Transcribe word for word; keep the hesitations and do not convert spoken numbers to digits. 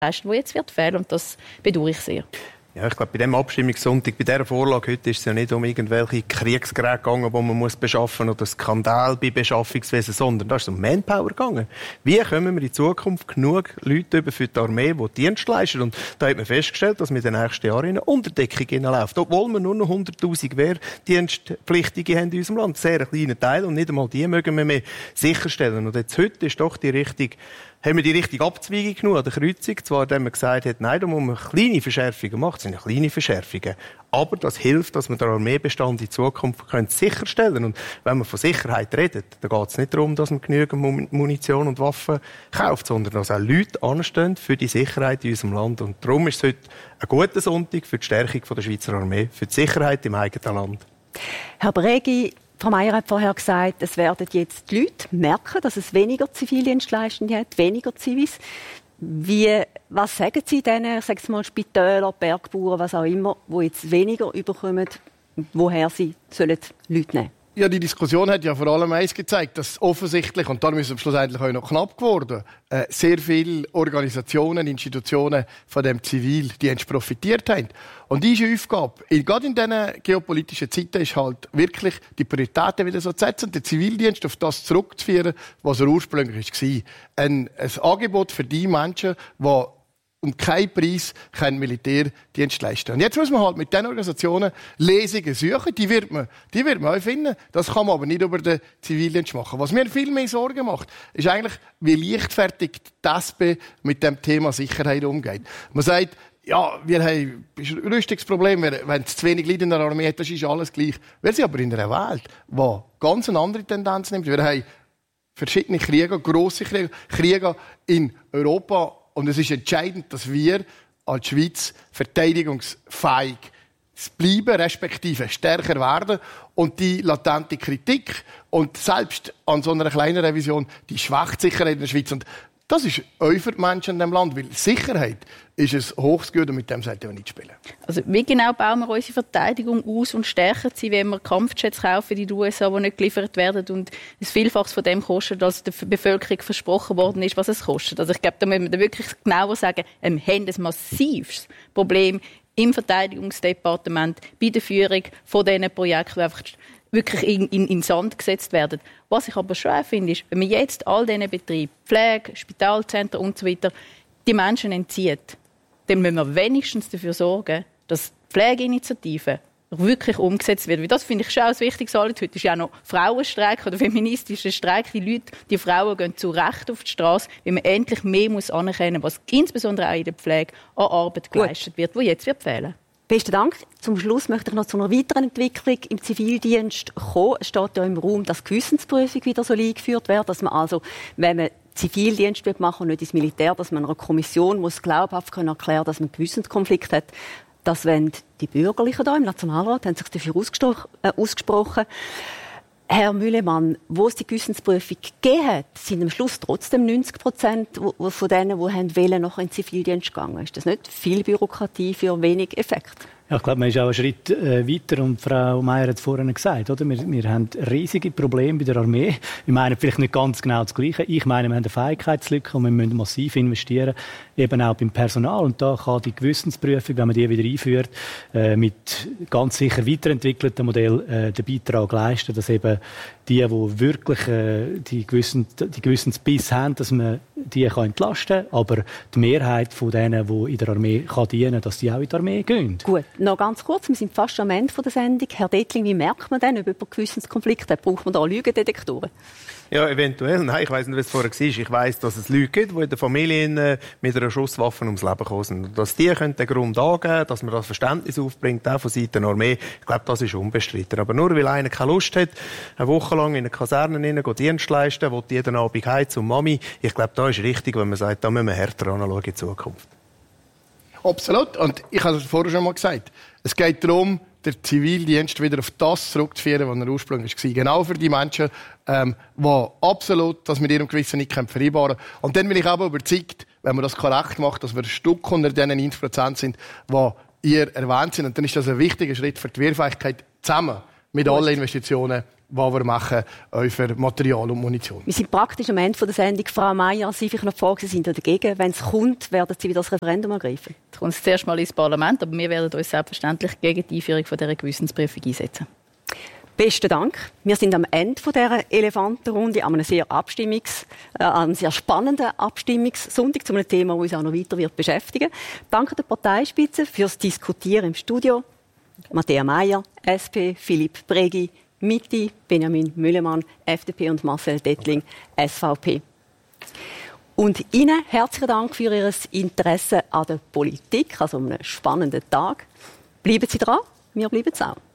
die jetzt wird fehlen, und das bedauere ich sehr. Ja, ich glaube, bei diesem Abstimmungssonntag, bei dieser Vorlage heute, ist es ja nicht um irgendwelche Kriegsgeräte gegangen, die man muss beschaffen muss, oder Skandal bei Beschaffungswesen, sondern da ist es um Manpower gegangen. Wie kommen wir in Zukunft genug Leute über für die Armee, die Dienst leisten? Und da hat man festgestellt, dass wir in den nächsten Jahren in eine Unterdeckung hineinläuft. Obwohl wir nur noch hunderttausend Wehrdienstpflichtige haben in unserem Land. Sehr ein kleiner Teil, und nicht einmal die mögen wir mehr sicherstellen. Und jetzt heute ist doch die Richtung, haben wir die richtige Abzweigung genommen an der Kreuzung. Zwar, indem man gesagt hat, nein, da muss man kleine Verschärfungen machen. Das sind ja kleine Verschärfungen. Aber das hilft, dass wir den Armeebestand in Zukunft können sicherstellen können. Und wenn man von Sicherheit redet, dann geht es nicht darum, dass man genügend Munition und Waffen kauft, sondern dass auch Leute anstehen für die Sicherheit in unserem Land. Und darum ist es heute ein guter Sonntag für die Stärkung der Schweizer Armee, für die Sicherheit im eigenen Land. Herr Bregi, Frau Meier hat vorher gesagt, es werden jetzt die Leute merken, dass es weniger Zivildienstleistende hat, weniger Zivis. Wie, was sagen Sie denen, ich sage mal Spitäler, Bergbauern, was auch immer, die jetzt weniger überkommen, woher sie sollen Leute nehmen? Ja, die Diskussion hat ja vor allem eins gezeigt, dass offensichtlich, und darum ist es schlussendlich auch noch knapp geworden, äh, sehr viele Organisationen, Institutionen von dem Zivildienst profitiert haben. Und diese Aufgabe, gerade in diesen geopolitischen Zeiten, ist halt wirklich die Prioritäten wieder so zu setzen, den Zivildienst auf das zurückzuführen, was er ursprünglich war. Ein, ein Angebot für die Menschen, die um keinen Preis keinen Militärdienst leisten. Und jetzt muss man halt mit diesen Organisationen Lesungen suchen. Die wird man, die wird man auch finden. Das kann man aber nicht über den Zivildienst machen. Was mir viel mehr Sorgen macht, ist eigentlich, wie leichtfertig die S P mit dem Thema Sicherheit umgeht. Man sagt, ja, wir haben ein Rüstungsproblem, wenn es zu wenig Leute in der Armee hat, das ist alles gleich. Wir sind aber in einer Welt, die ganz eine andere Tendenz nimmt. Wir haben verschiedene Kriege, grosse Kriege, Kriege in Europa. Und es ist entscheidend, dass wir als Schweiz verteidigungsfähig bleiben, respektive stärker werden. Und die latente Kritik und selbst an so einer kleinen Revision, die schwächt Sicherheit in der Schweiz. Und das ist auch für die Menschen in diesem Land, weil Sicherheit ist ein hohes Gut und mit dem sollten wir nicht spielen. Also wie genau bauen wir unsere Verteidigung aus und stärken sie, wenn wir Kampfjets kaufen in den U S A, die nicht geliefert werden und ein Vielfaches von dem kostet, als der Bevölkerung versprochen worden ist, was es kostet. Also ich glaube, da müssen wir wirklich genauer sagen, wir haben ein massives Problem im Verteidigungsdepartement bei der Führung von diesen Projekten, die einfach wirklich in, in, in Sand gesetzt werden. Was ich aber schwer finde, ist, wenn man jetzt all diesen Betrieben, Pflege, Spitalzentren und so weiter, die Menschen entzieht, dann müssen wir wenigstens dafür sorgen, dass die Pflegeinitiative wirklich umgesetzt wird. Weil das finde ich schon auch wichtig. Heute ist ja noch Frauenstreik oder feministischer Streik. Die Leute, die Frauen gehen zu Recht auf die Straße, weil man endlich mehr muss anerkennen muss, was insbesondere auch in der Pflege an Arbeit geleistet wird, die jetzt wird fehlen. Besten Dank. Zum Schluss möchte ich noch zu einer weiteren Entwicklung im Zivildienst kommen. Es steht ja im Raum, dass Gewissensprüfung wieder so eingeführt wird, dass man also, wenn man Zivildienst machen und nicht ins Militär, dass man einer Kommission muss glaubhaft können erklären, dass man einen Gewissenskonflikt hat. Das wollen die Bürgerlichen da im Nationalrat, haben sich dafür ausgesprochen. Herr Müllemann, wo es die Gewissensprüfung gegeben hat, sind am Schluss trotzdem neunzig Prozent von denen, die wollen, noch in den Zivildienst gegangen. Ist das nicht viel Bürokratie für wenig Effekt? Ja, ich glaube, man ist auch einen Schritt äh, weiter und Frau Meier hat es vorhin gesagt, oder? Wir, wir haben riesige Probleme bei der Armee. Wir meinen vielleicht nicht ganz genau das Gleiche. Ich meine, wir haben eine Fähigkeitslücke und wir müssen massiv investieren, eben auch beim Personal. Und da kann die Gewissensprüfung, wenn man die wieder einführt, äh, mit ganz sicher weiterentwickeltem Modell äh, den Beitrag leisten, dass eben die, die wirklich äh, die, Gewissen, die Gewissensbiss haben, dass man die kann entlasten kann, aber die Mehrheit von denen, die in der Armee kann dienen kann, dass die auch in die Armee gehen. Gut, noch ganz kurz, wir sind fast am Ende der Sendung. Herr Dettling, wie merkt man denn, ob jemand Gewissenskonflikte hat? Braucht man da Lügendetektoren? Ja, eventuell. Nein, ich weiss nicht, was es vorher war. Ich weiss, dass es Leute gibt, die in der Familie mit einer Schusswaffe ums Leben gekommen sind. Dass die den Grund angeben, dass man das Verständnis aufbringt, auch von Seiten der Armee, ich glaube, das ist unbestritten. Aber nur weil einer keine Lust hat, eine Woche lang in eine Kaserne rein, Dienst leisten, will jeden Abend heim zum Mami, ich glaube, da ist richtig, wenn man sagt, da müssen wir härter anschauen in Zukunft. Absolut. Und ich habe es vorher schon mal gesagt. Es geht darum, den Zivildienst wieder auf das zurückzuführen, was er ursprünglich war. Genau für die Menschen, ähm, die absolut das mit ihrem Gewissen nicht vereinbaren können. Und dann bin ich aber überzeugt, wenn man das korrekt macht, dass wir ein Stück unter diesen neunzig Prozent sind, die ihr erwähnt sind. Und dann ist das ein wichtiger Schritt für die Wehrfähigkeit zusammen mit Gut. allen Investitionen, was wir machen äh, für Material und Munition. Wir sind praktisch am Ende der Sendung. Frau Meier, Sie vielleicht noch die Frage, Sie sind dagegen. Wenn es kommt, werden Sie wieder das Referendum ergreifen? Es kommt zuerst mal ins Parlament, aber wir werden uns selbstverständlich gegen die Einführung von dieser Gewissensprüfung einsetzen. Besten Dank. Wir sind am Ende dieser Elefantenrunde, an einem sehr, Abstimmungs-, äh, einem sehr spannenden Abstimmungssonntag zu einem Thema, das uns auch noch weiter wird beschäftigen. Danke der Parteispitze fürs Diskutieren im Studio. Matthäa Meier, S P, Philipp Bregi, Mitte, Benjamin Müllemann, F D P und Marcel Dettling, S V P. Und Ihnen herzlichen Dank für Ihr Interesse an der Politik, also einem spannenden Tag. Bleiben Sie dran, wir bleiben auch.